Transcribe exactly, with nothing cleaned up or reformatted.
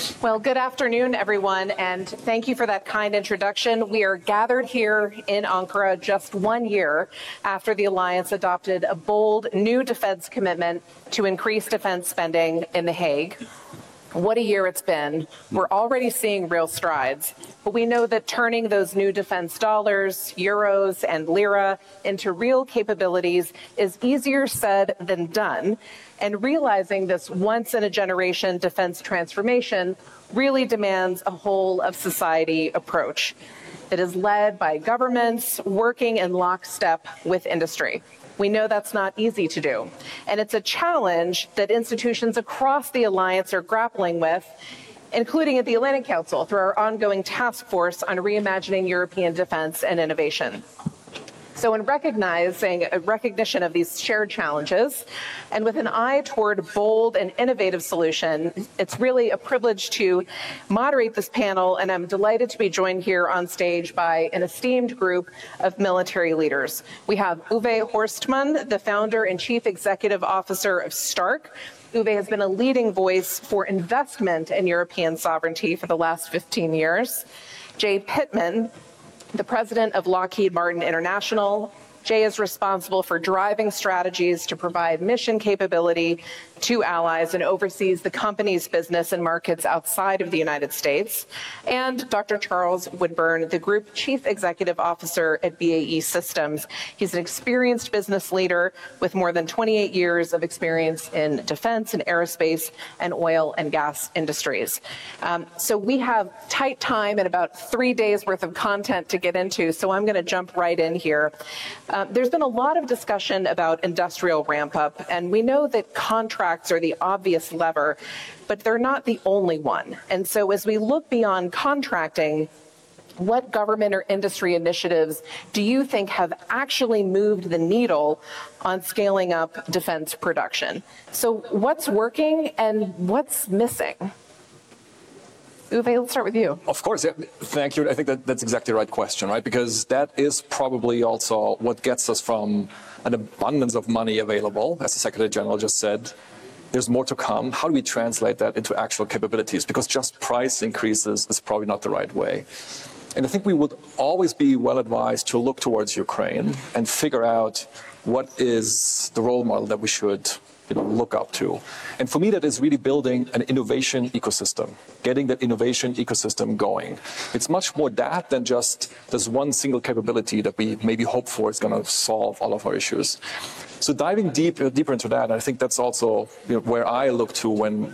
Well, good afternoon, everyone, and thank you for that kind introduction. We are gathered here in Ankara just one year after the alliance adopted a bold new defense commitment to increase defense spending in The Hague. What a year it's been. We're already seeing real strides, but we know that turning those new defense dollars, euros, and lira into real capabilities is easier said than done. And realizing this once-in-a-generation defense transformation really demands a whole-of-society approach that is led by governments working in lockstep with industry. We know that's not easy to do, and it's a challenge that institutions across the alliance are grappling with, including at the Atlantic Council through our ongoing task force on reimagining European defense and innovation. So in recognizing a recognition of these shared challenges, and with an eye toward bold and innovative solution, it's really a privilege to moderate this panel, and I'm delighted to be joined here on stage by an esteemed group of military leaders. We have Uwe Horstmann, the founder and chief executive officer of Stark. Uwe has been a leading voice for investment in European sovereignty for the last fifteen years. Jay Pittman, the president of Lockheed Martin International. Jay is responsible for driving strategies to provide mission capability to allies and oversees the company's business and markets outside of the United States. And Doctor Charles Woodburn, the group chief executive officer at B A E Systems. He's an experienced business leader with more than twenty-eight years of experience in defense and aerospace and oil and gas industries. Um, so we have tight time and about three days worth of content to get into, so I'm going to jump right in here. Uh, there's been a lot of discussion about industrial ramp-up, and we know that contracts are the obvious lever, but they're not the only one. And so as we look beyond contracting, what government or industry initiatives do you think have actually moved the needle on scaling up defense production? So what's working and what's missing? Uwe, let's start with you. Of course, yeah. Thank you. I think that that's exactly the right question, right? Because that is probably also what gets us from an abundance of money available, as the Secretary General just said. There's more to come. How do we translate that into actual capabilities? Because just price increases is probably not the right way. And I think we would always be well advised to look towards Ukraine and figure out what is the role model that we should you know, look up to. And for me, that is really building an innovation ecosystem, getting that innovation ecosystem going. It's much more that than just this one single capability that we maybe hope for is going to solve all of our issues. So diving deep, deeper into that, I think that's also you know, where I look to when